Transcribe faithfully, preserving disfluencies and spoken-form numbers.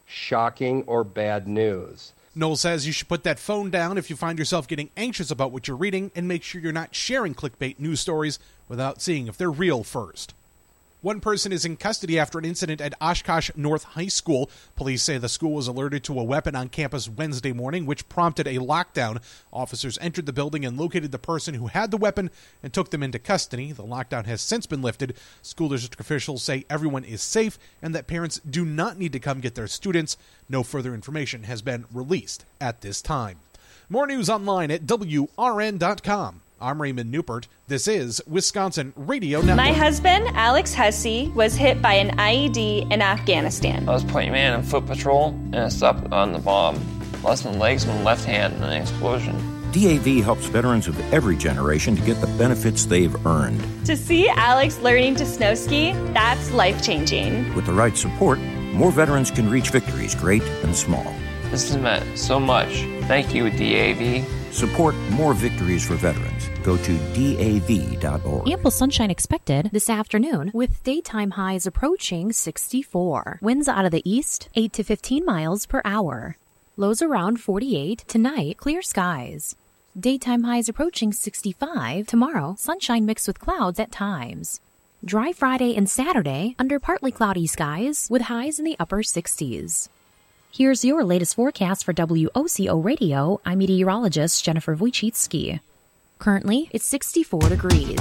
shocking or bad news. Noel says you should put that phone down if you find yourself getting anxious about what you're reading, and make sure you're not sharing clickbait news stories without seeing if they're real first. One person is in custody after an incident at Oshkosh North High School. Police say the school was alerted to a weapon on campus Wednesday morning, which prompted a lockdown. Officers entered the building and located the person who had the weapon and took them into custody. The lockdown has since been lifted. School district officials say everyone is safe and that parents do not need to come get their students. No further information has been released at this time. More news online at W R N dot com. I'm Raymond Newport. This is Wisconsin Radio Network. My husband, Alex Hussey, was hit by an I E D in Afghanistan. I was point man on foot patrol, and I stopped on the bomb. Lost my legs and my left hand in an explosion. D A V helps veterans of every generation to get the benefits they've earned. To see Alex learning to snow ski, that's life-changing. With the right support, more veterans can reach victories great and small. This has meant so much. Thank you, D A V. Support more victories for veterans. Go to D A V dot org. Ample sunshine expected this afternoon with daytime highs approaching sixty-four. Winds out of the east, eight to fifteen miles per hour. Lows around forty-eight. Tonight, clear skies. Daytime highs approaching sixty-five. Tomorrow, sunshine mixed with clouds at times. Dry Friday and Saturday under partly cloudy skies with highs in the upper sixties. Here's your latest forecast for W O C O Radio. I'm meteorologist Jennifer Wojcicki. Currently, it's sixty-four degrees.